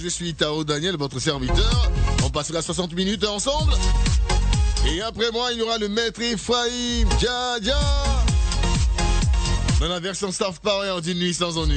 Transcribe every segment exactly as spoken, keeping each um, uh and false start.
Je suis Tao Daniel, votre serviteur. On passera soixante minutes ensemble. Et après moi, il y aura le maître Ephraim Dja Dja. Dans la version Staff Power d'une nuit sans ennui.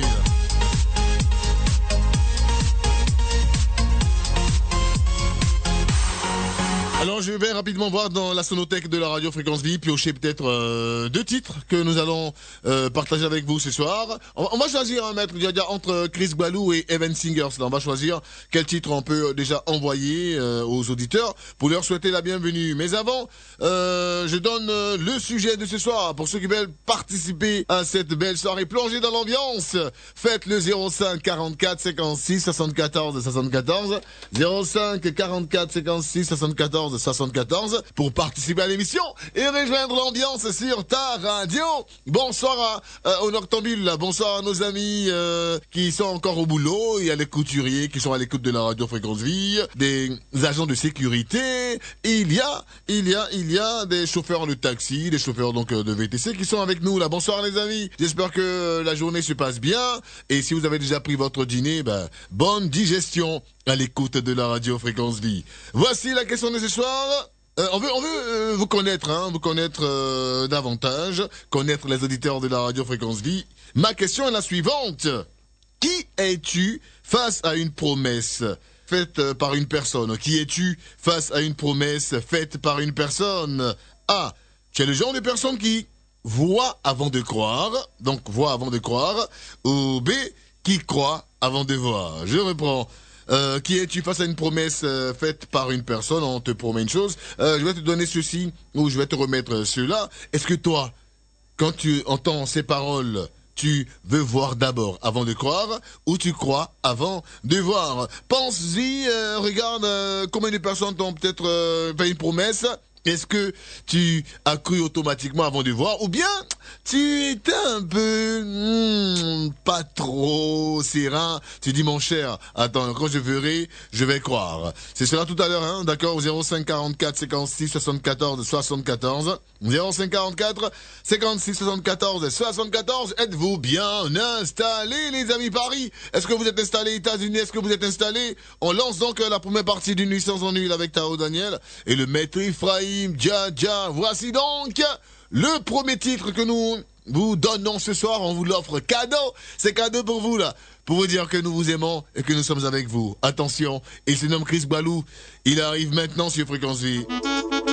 Alors je vais rapidement voir dans la sonothèque de la radio Fréquence Vie, piocher peut-être euh, deux titres que nous allons euh, partager avec vous ce soir. On, on va choisir un maître Dja Dja entre Chris Balou et Evan Singers. Là, on va choisir quel titre on peut déjà envoyer euh, aux auditeurs pour leur souhaiter la bienvenue. Mais avant, euh, je donne euh, le sujet de ce soir pour ceux qui veulent participer à cette belle soirée, plonger dans l'ambiance. Faites le zéro cinq quarante-quatre cinquante-six soixante-quatorze soixante-quatorze zéro cinq quarante-quatre cinquante-six soixante-quatorze soixante-quatorze pour participer à l'émission et rejoindre l'ambiance sur ta radio. Bonsoir à, euh, aux Noctambules, bonsoir à nos amis euh, qui sont encore au boulot, et à les couturiers qui sont à l'écoute de la radio Fréquence Vie, des agents de sécurité, il y a, il y a, il y a des chauffeurs de taxi, des chauffeurs donc de V T C qui sont avec nous là. Bonsoir les amis, j'espère que la journée se passe bien, et si vous avez déjà pris votre dîner, ben, bonne digestion à l'écoute de la radio Fréquence Vie. Voici la question de ce soir. Euh, on veut, on veut euh, vous connaître, hein, vous connaître euh, davantage, connaître les auditeurs de la radio Fréquence Vie. Ma question est la suivante. Qui es-tu face à une promesse faite euh, par une personne? Qui es-tu face à une promesse faite par une personne? A. Tu es le genre de personne qui voit avant de croire, donc voit avant de croire. Ou B. Qui croit avant de voir. Je reprends. Euh, qui es-tu face à une promesse euh, faite par une personne? On te promet une chose, euh, je vais te donner ceci ou je vais te remettre cela. Est-ce que toi, quand tu entends ces paroles, tu veux voir d'abord avant de croire, ou tu crois avant de voir? Pense-y, euh, regarde euh, combien de personnes t'ont peut-être euh, fait une promesse. Est-ce que tu as cru automatiquement avant de voir, ou bien tu étais un peu hmm, pas trop serein? Tu dis mon cher, attends, quand je verrai, je vais croire. Ce sera tout à l'heure, hein, d'accord, au zéro cinq quarante-quatre cinquante-six soixante-quatorze soixante-quatorze zéro cinq quarante-quatre cinquante-six soixante-quatorze soixante-quatorze. Êtes-vous bien installés, les amis Paris? Est-ce que vous êtes installés États-Unis? Est-ce que vous êtes installés? On lance donc la première partie d'une nuit sans ennui avec Tao Daniel et le maître Ephraim Dja Dja. Voici donc le premier titre que nous vous donnons ce soir. On vous l'offre cadeau. C'est cadeau pour vous là, pour vous dire que nous vous aimons et que nous sommes avec vous. Attention, il se nomme Chris Balou. Il arrive maintenant sur Fréquence Vie.